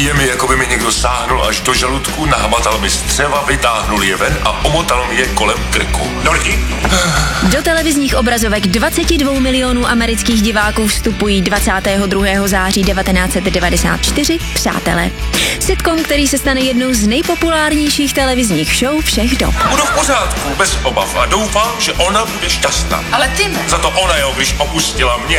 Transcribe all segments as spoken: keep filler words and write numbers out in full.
Je mi, jako by mi někdo sáhnul až do žaludku, nahmatal mi střeva, vytáhnul je ven a omotal mi je kolem krku. Dorky? Do televizních obrazovek dvacet dva milionů amerických diváků vstupují dvacátého druhého září devatenáct set devadesát čtyři Přátelé. Sitcom, který se stane jednou z nejpopulárnějších televizních show všech dob. Budu v pořádku, bez obav a doufám, že ona bude šťastná. Ale ty ne. Za to ona jo, když opustila mě.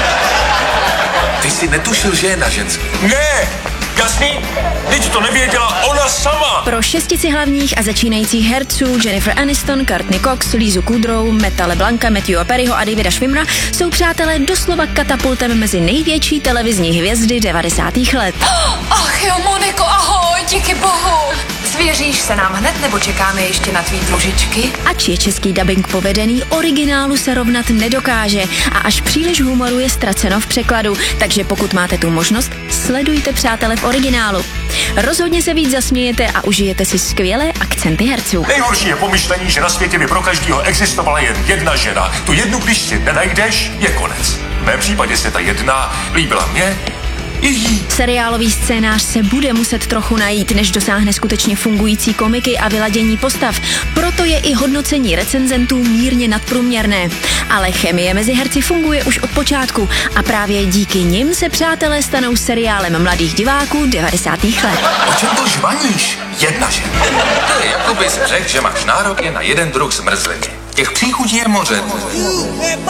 Ty jsi netušil, že je na ženský. Ne! Jasný? Teď to nevěděla ona sama. Pro šestici hlavních a začínajících herců Jennifer Aniston, Courtney Cox, Lizu Kudrow, Metta LeBlanca, Matthewa Perryho a Davida Schwimmera jsou Přátelé doslova katapultem mezi největší televizní hvězdy devadesátých let. Ach jo, Moniko, ahoj, díky bohu. Svěříš se nám hned, nebo čekáme ještě na tvý družičky? Ač je český dabing povedený, originálu se rovnat nedokáže a až příliš humoru je ztraceno v překladu, takže pokud máte tu možnost, sledujte Přátele v originálu. Rozhodně se víc zasmějete a užijete si skvělé akcenty herců. Nejhorší je pomyšlení, že na světě by pro každého existovala jen jedna žena. Tu jednu, když si nenajdeš, je konec. V mém případě se ta jedna líbila mě, jí. Seriálový scénář se bude muset trochu najít, než dosáhne skutečně fungující komiky a vyladění postav. Proto je i hodnocení recenzentů mírně nadprůměrné. Ale chemie mezi herci funguje už od počátku a právě díky nim se Přátelé stanou seriálem mladých diváků devadesátých let. O čem to žvaníš? Jedna žena. To je jako bys řekl, že máš nárok jen na jeden druh zmrzliny. Těch příchutí je moře.